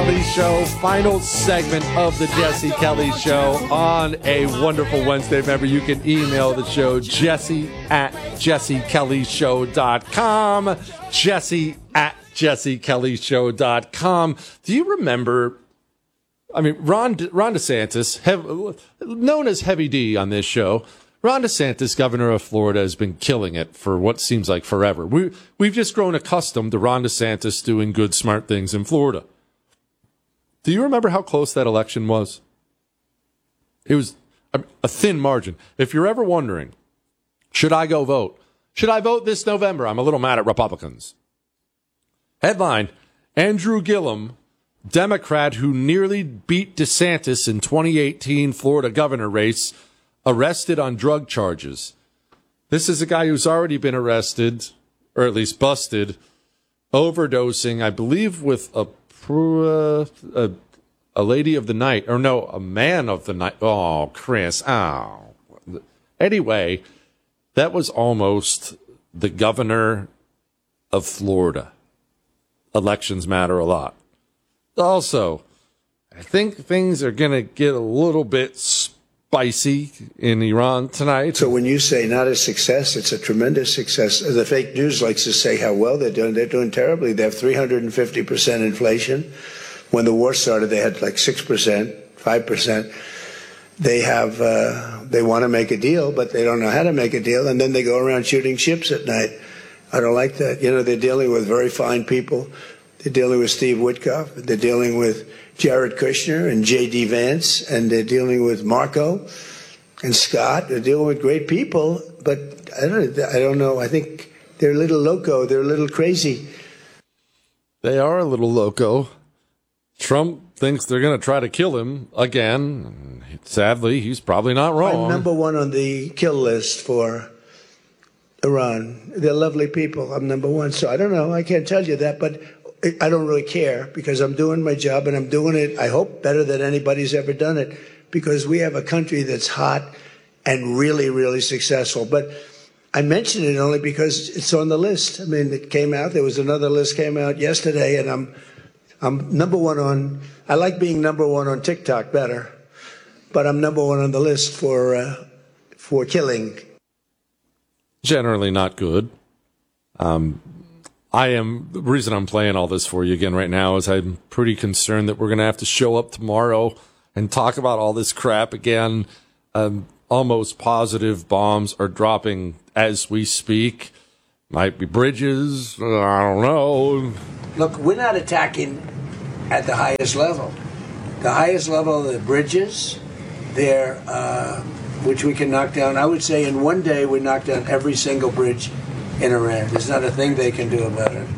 Kelly Show, final segment of the Jesse Kelly Show on a wonderful Wednesday. Remember, you can email the show, jesse@jessekellyshow.com, jesse@jessekellyshow.com. Do you remember, Ron DeSantis, known as Heavy D on this show, Ron DeSantis, governor of Florida, has been killing it for what seems like forever. We've just grown accustomed to Ron DeSantis doing good, smart things in Florida. Do you remember how close that election was? It was a thin margin. If you're ever wondering, should I go vote? Should I vote this November? I'm a little mad at Republicans. Headline, Andrew Gillum, Democrat who nearly beat DeSantis in 2018 Florida governor race, arrested on drug charges. This is a guy who's already been arrested, or at least busted, overdosing, I believe, with a lady of the night, or no, a man of the night. Oh, Chris. Oh. Anyway, that was almost the governor of Florida. Elections matter a lot. Also, I think things are going to get a little bit spicy in Iran tonight. So when you say not a success, it's a tremendous success. The fake news likes to say how well they're doing. They're doing terribly. They have 350% inflation. When the war started, they had like 6%, 5%. They have, they want to make a deal, but they don't know how to make a deal. And then they go around shooting ships at night. I don't like that. You know, they're dealing with very fine people. They're dealing with Steve Witkoff. They're dealing with Jared Kushner and J.D. Vance, and they're dealing with Marco and Scott. They're dealing with great people, but I don't know. I think they're a little loco. They're a little crazy. They are a little loco. Trump thinks they're going to try to kill him again. Sadly, he's probably not wrong. I'm number one on the kill list for Iran. They're lovely people. I'm number one. So I don't know. I can't tell you that, but I don't really care because I'm doing my job and I'm doing it, I hope, better than anybody's ever done it because we have a country that's hot and really, really successful. But I mention it only because it's on the list. I mean, it came out. There was another list came out yesterday, and I'm number one on. I like being number one on TikTok better, but I'm number one on the list for killing. Generally not good. The reason I'm playing all this for you again right now is I'm pretty concerned that we're going to have to show up tomorrow and talk about all this crap again. Almost positive bombs are dropping as we speak. Might be bridges. I don't know. Look, we're not attacking at the highest level. The highest level of the bridges, which we can knock down. I would say in one day we knock down every single bridge in Iran. There's not a thing they can do about it.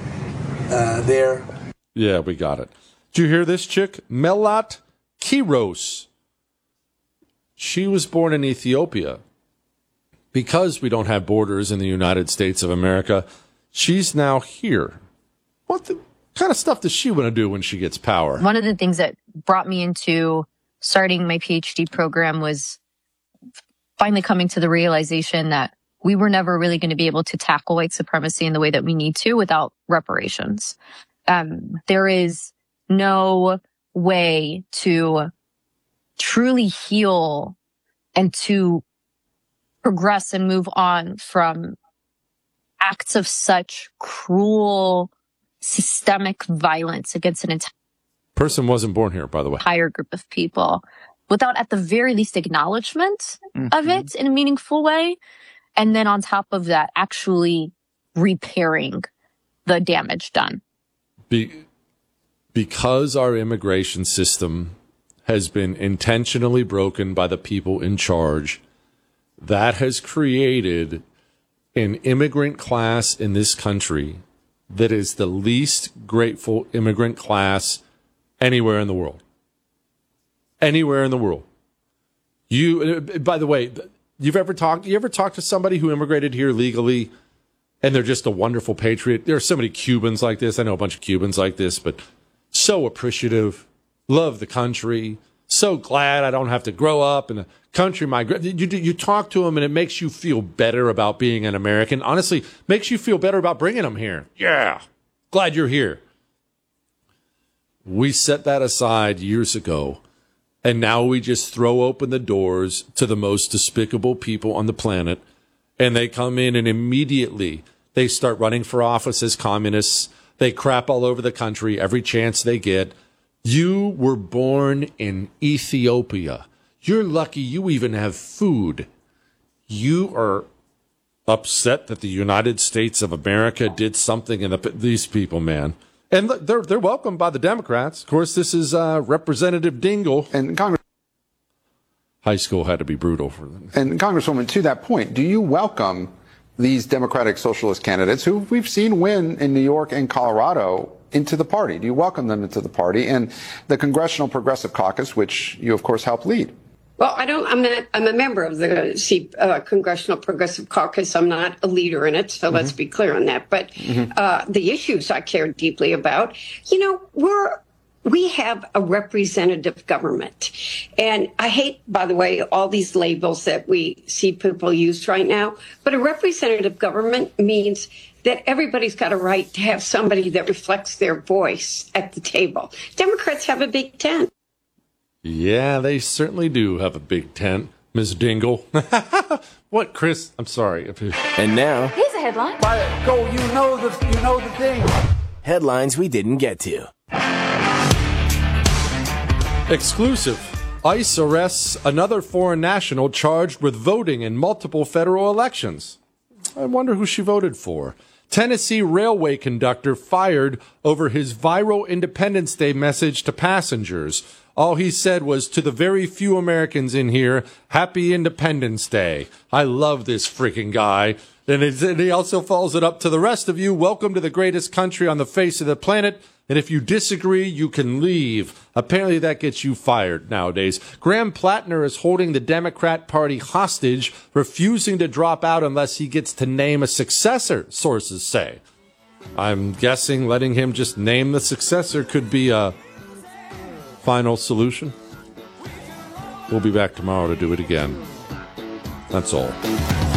Yeah, we got it. Did you hear this chick? Melat Kiros. She was born in Ethiopia. Because we don't have borders in the United States of America, she's now here. What kind of stuff does she want to do when she gets power? One of the things that brought me into starting my PhD program was finally coming to the realization that we were never really going to be able to tackle white supremacy in the way that we need to without reparations. There is no way to truly heal and to progress and move on from acts of such cruel, systemic violence against an entire person wasn't born here, by the way. Entire group of people without at the very least acknowledgement of it in a meaningful way. And then on top of that, actually repairing the damage done. Because our immigration system has been intentionally broken by the people in charge, that has created an immigrant class in this country that is the least grateful immigrant class anywhere in the world. Anywhere in the world. By the way, you ever talked to somebody who immigrated here legally and they're just a wonderful patriot? There are so many Cubans like this. I know a bunch of Cubans like this, but so appreciative, love the country, so glad I don't have to grow up in a country. You talk to them and it makes you feel better about being an American. Honestly, makes you feel better about bringing them here. Yeah, glad you're here. We set that aside years ago, and now we just throw open the doors to the most despicable people on the planet, and they come in and immediately they start running for office as communists. They crap all over the country every chance they get. You were born in Ethiopia. You're lucky you even have food. You are upset that the United States of America did something in these people, man. And they're welcomed by the Democrats. Of course, this is Representative Dingle. And high school had to be brutal for them. And Congresswoman, to that point, do you welcome these Democratic Socialist candidates who we've seen win in New York and Colorado into the party? Do you welcome them into the party and the Congressional Progressive Caucus, which you, of course, helped lead? Well, I'm a member of the Congressional Progressive Caucus. I'm not a leader in it, so let's be clear on that. But the issues I care deeply about, we have a representative government. And I hate, by the way, all these labels that we see people use right now. But a representative government means that everybody's got a right to have somebody that reflects their voice at the table. Democrats have a big tent. Yeah, they certainly do have a big tent, Ms. Dingle. What, Chris? I'm sorry. And now, here's a headline. Go, you know the thing. Headlines we didn't get to. Exclusive. ICE arrests another foreign national charged with voting in multiple federal elections. I wonder who she voted for. Tennessee railway conductor fired over his viral Independence Day message to passengers. All he said was, to the very few Americans in here, Happy Independence Day. I love this freaking guy. And he also follows it up, to the rest of you, welcome to the greatest country on the face of the planet. And if you disagree, you can leave. Apparently that gets you fired nowadays. Graham Plattner is holding the Democrat Party hostage, refusing to drop out unless he gets to name a successor, sources say. I'm guessing letting him just name the successor could be a final solution. We'll be back tomorrow to do it again. That's all.